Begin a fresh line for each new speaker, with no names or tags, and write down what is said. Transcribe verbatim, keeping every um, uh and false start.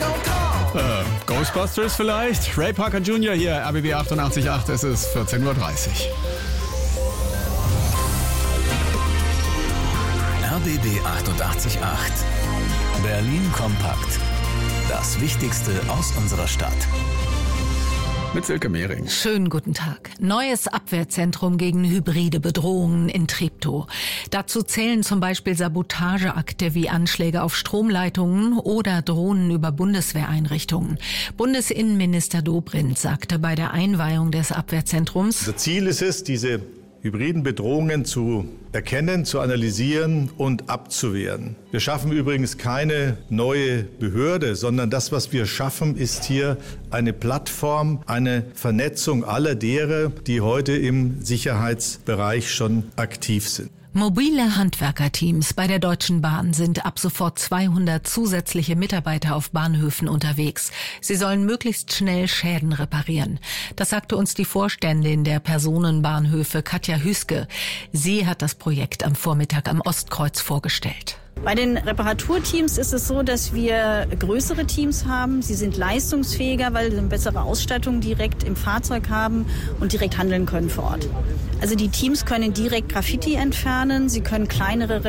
Äh, Ghostbusters vielleicht? Ray Parker Junior hier, R B B achtundachtzig Komma acht, es ist vierzehn Uhr dreißig.
R B B achtundachtzig Komma acht. Berlin kompakt. Das Wichtigste aus unserer Stadt.
Mit Silke Mehring.
Schönen guten Tag. Neues Abwehrzentrum gegen hybride Bedrohungen in Treptow. Dazu zählen zum Beispiel Sabotageakte wie Anschläge auf Stromleitungen oder Drohnen über Bundeswehreinrichtungen. Bundesinnenminister Dobrindt sagte bei der Einweihung des Abwehrzentrums:
Unser Ziel ist es, diese hybriden Bedrohungen zu erkennen, zu analysieren und abzuwehren. Wir schaffen übrigens keine neue Behörde, sondern das, was wir schaffen, ist hier eine Plattform, eine Vernetzung aller derer, die heute im Sicherheitsbereich schon aktiv sind.
Mobile Handwerkerteams bei der Deutschen Bahn sind ab sofort zweihundert zusätzliche Mitarbeiter auf Bahnhöfen unterwegs. Sie sollen möglichst schnell Schäden reparieren. Das sagte uns die Vorständin der Personenbahnhöfe Katja Hüske. Sie hat das Projekt am Vormittag am Ostkreuz vorgestellt.
Bei den Reparaturteams ist es so, dass wir größere Teams haben. Sie sind leistungsfähiger, weil sie eine bessere Ausstattung direkt im Fahrzeug haben und direkt handeln können vor Ort. Also die Teams können direkt Graffiti entfernen, sie können kleinere